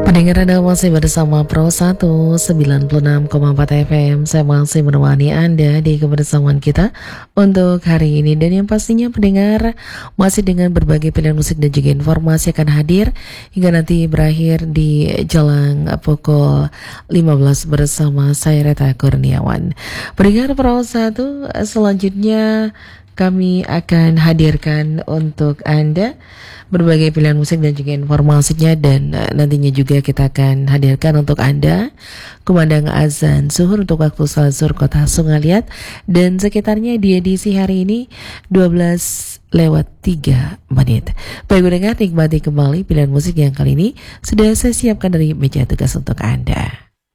Pendengar Anda masih bersama Pro 196,4 FM. Saya masih menemani Anda di kebersamaan kita untuk hari ini. Dan yang pastinya pendengar masih dengan berbagai pilihan musik dan juga informasi akan hadir hingga nanti berakhir di jelang pukul 15 bersama saya Reta Kurniawan. Pendengar Pro 1, selanjutnya kami akan hadirkan untuk Anda berbagai pilihan musik dan juga informasinya, dan nantinya juga kita akan hadirkan untuk Anda kumandang azan zuhur untuk waktu salat zuhur kota Sungaliat dan sekitarnya di edisi hari ini 12:03. Baik pendengar, nikmati kembali pilihan musik yang kali ini sudah saya siapkan dari meja tugas untuk Anda.